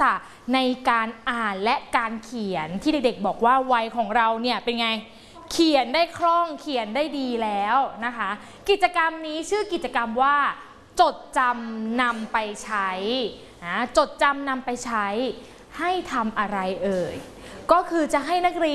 ะในการอ่านและการเขียนที่เด็กๆบอกว่าวัยของเราเนี่ยเป็นไงเขียนได้คล่องเขียนได้ดีแล้วนะคะกิจกรรมนี้ชื่อกิจกรรมว่าจดจำนำไปใช้จดจำนำไปใช้ให้ทำอะไรเอ่ยก็คือจะให้นักเรียน